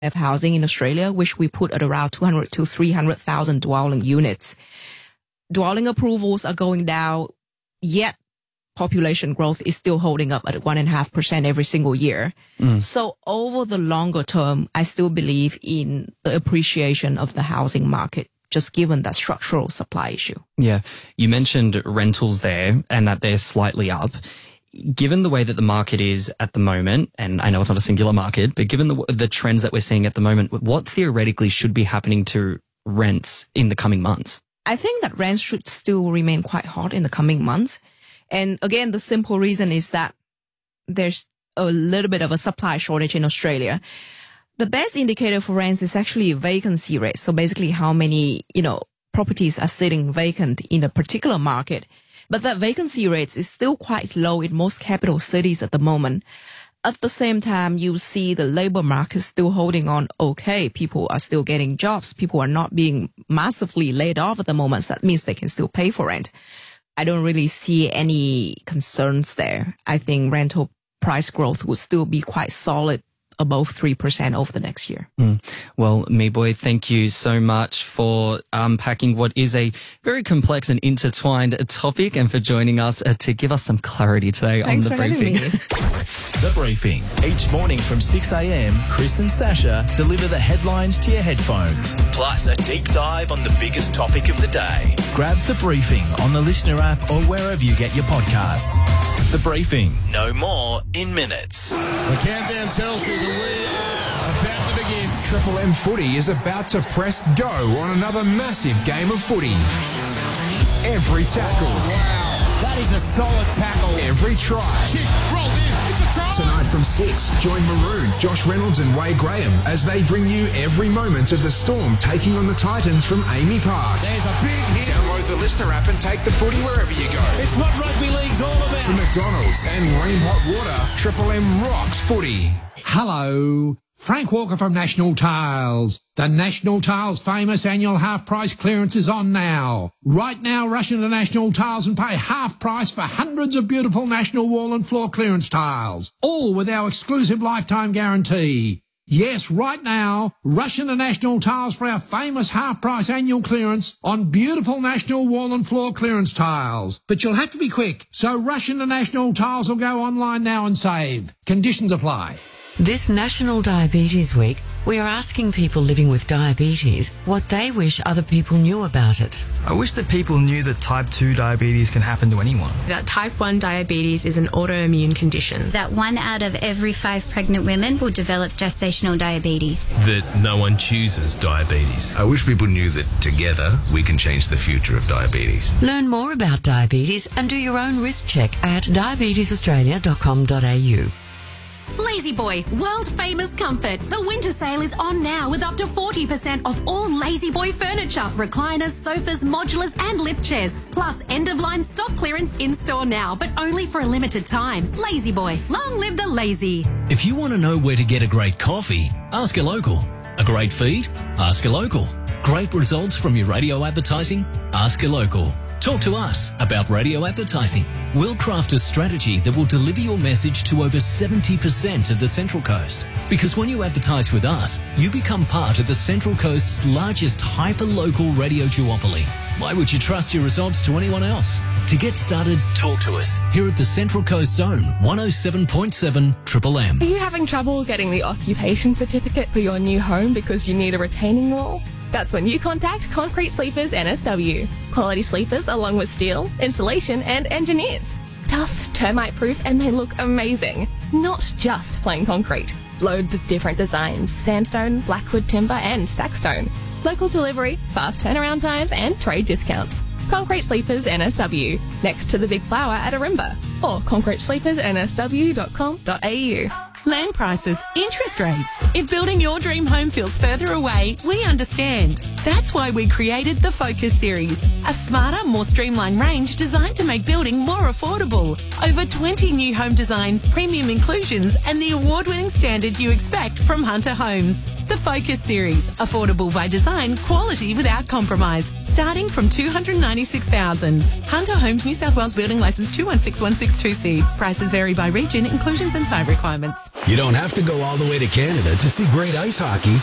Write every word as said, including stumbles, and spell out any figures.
of housing in Australia, which we put at around two hundred to three hundred thousand dwelling units. Dwelling approvals are going down, yet population growth is still holding up at one and a half percent every single year. Mm. So over the longer term, I still believe in the appreciation of the housing market, just given that structural supply issue. Yeah. You mentioned rentals there and that they're slightly up. Given the way that the market is at the moment, and I know it's not a singular market, but given the, the trends that we're seeing at the moment, what theoretically should be happening to rents in the coming months? I think that rents should still remain quite hot in the coming months. And again, the simple reason is that there's a little bit of a supply shortage in Australia. The best indicator for rents is actually vacancy rate. So basically how many, you know, properties are sitting vacant in a particular market. But that vacancy rate is still quite low in most capital cities at the moment. At the same time, you see the labor market still holding on okay. People are still getting jobs. People are not being massively laid off at the moment. So that means they can still pay for rent. I don't really see any concerns there. I think rental price growth will still be quite solid, above three percent over the next year. Mm. Well, Mee-Boy, thank you so much for unpacking what is a very complex and intertwined topic and for joining us uh, to give us some clarity today. Thanks on The for Briefing. having me. The Briefing. Each morning from six a.m, Chris and Sasha deliver the headlines to your headphones, plus a deep dive on the biggest topic of the day. Grab The Briefing on the Listener app or wherever you get your podcasts. The Briefing. No more in minutes. The countdown tells you that we are about to begin. Triple M Footy is about to press go on another massive game of footy. Every tackle. Wow. That is a solid tackle. Every try. Kick, rolled in. It's a try. Tonight from six, join Maroon, Josh Reynolds and Wade Graham as they bring you every moment of the Storm taking on the Titans from Amy Park. There's a big hit. Download the Listener app and take the footy wherever you go. It's what rugby league's all about. From McDonald's and Ream Hot Water, Triple M rocks footy. Hello, Frank Walker from National Tiles. The National Tiles famous annual half price clearance is on now. Right now, rush into National Tiles and pay half price for hundreds of beautiful National wall and floor clearance tiles, all with our exclusive lifetime guarantee. Yes, right now, rush into National Tiles for our famous half-price annual clearance on beautiful National wall and floor clearance tiles. But you'll have to be quick, so rush into National Tiles or go online now and save. Conditions apply. This National Diabetes Week, we are asking people living with diabetes what they wish other people knew about it. I wish that people knew that type two diabetes can happen to anyone. That type one diabetes is an autoimmune condition. That one out of every five pregnant women will develop gestational diabetes. That no one chooses diabetes. I wish people knew that together we can change the future of diabetes. Learn more about diabetes and do your own risk check at diabetes australia dot com dot a u. La-Z-Boy, world-famous comfort. The winter sale is on now with up to forty percent off all La-Z-Boy furniture, recliners, sofas, modulars and lift chairs. Plus, end-of-line stock clearance in-store now, but only for a limited time. La-Z-Boy, long live the lazy. If you want to know where to get a great coffee, ask a local. A great feed? Ask a local. Great results from your radio advertising? Ask a local. Talk to us about radio advertising. We'll craft a strategy that will deliver your message to over seventy percent of the Central Coast. Because when you advertise with us, you become part of the Central Coast's largest hyper-local radio duopoly. Why would you trust your results to anyone else? To get started, talk to us here at the Central Coast Zone, one oh seven point seven Triple M. Are you having trouble getting the occupation certificate for your new home because you need a retaining wall? That's when you contact Concrete Sleepers N S W. Quality sleepers along with steel, insulation and engineers. Tough, termite proof, and they look amazing. Not just plain concrete. Loads of different designs, sandstone, blackwood timber and stackstone. Local delivery, fast turnaround times and trade discounts. Concrete Sleepers N S W, next to the Big Flower at Arimba, or concrete sleepers n s w dot com dot a u. Land prices, interest rates. If building your dream home feels further away, we understand. That's why we created the Focus Series, a smarter, more streamlined range designed to make building more affordable. Over twenty new home designs, premium inclusions, and the award-winning standard you expect from Hunter Homes. The Focus Series, affordable by design, quality without compromise, starting from two hundred ninety-six thousand dollars. Hunter Homes, New South Wales Building Licence two one six one six two C. Prices vary by region, inclusions and site requirements. You don't have to go all the way to Canada to see great ice hockey.